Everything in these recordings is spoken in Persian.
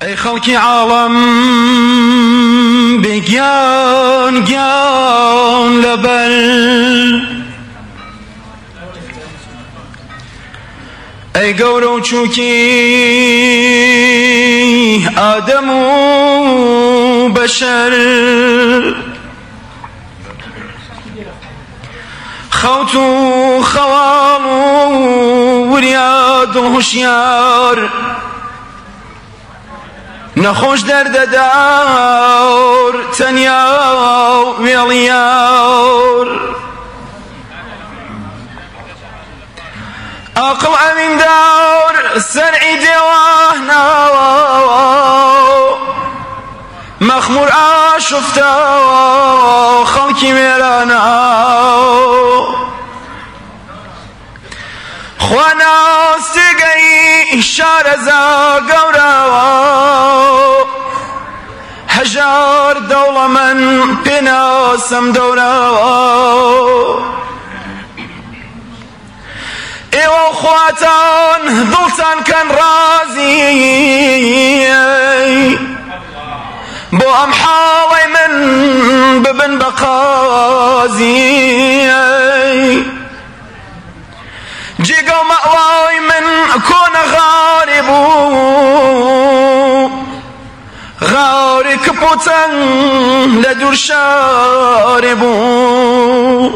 ئەی خەڵکی عاڵەم بێگیان گیان لەبەر ئەی گەورە و چووکی ئادەم و بەشەر خەوت و خەواڵ و وریاد و هوشیار نەخۆش دەردەدار تەنیا و وێڵیار عاقڵ ئەمیندار سەرعی دێوانەوە مەخموور ئاشوفتەوە خەڵکی وێرانە خوا ناستیگەی شارەزا گەورەوە هەژار دەوڵەمەند پێناسەم دەورەوە ئێوە خواتان دڵتان کەن ڕازی بۆ ئەم حاڵەی من ببن بە قازی جێگە و مەوای من کۆنە غاری بوو غاری کپوتەن لە دوور شاری بوو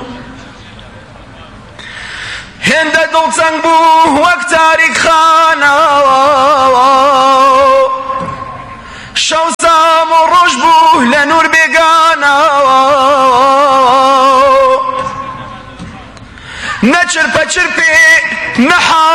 هێندە دڵتەنگ بوو وەک تاریک خانەوە شەو زام و ڕۆژ بوو لە نور بێگانەوە نەچرپە چرپێ نەحا